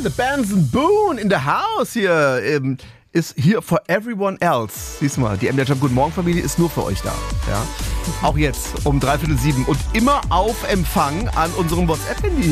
the Benson Boone in the house hier. Ist hier for everyone else. Siehst du mal, die MDR Jump Guten Morgen Familie ist nur für euch da. Ja? Auch jetzt um 6:45 und immer auf Empfang an unserem WhatsApp-Handy.